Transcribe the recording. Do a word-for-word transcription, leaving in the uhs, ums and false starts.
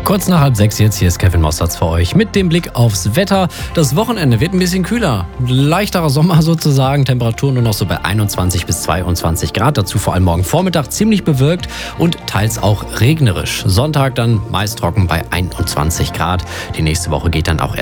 Kurz nach halb sechs jetzt, hier ist Kevin Mossertz für euch mit dem Blick aufs Wetter. Das Wochenende wird ein bisschen kühler. Leichterer Sommer sozusagen, Temperaturen nur noch so bei einundzwanzig bis zweiundzwanzig Grad. Dazu vor allem morgen Vormittag ziemlich bewölkt und teils auch regnerisch. Sonntag dann meist trocken bei einundzwanzig Grad. Die nächste Woche geht dann auch erst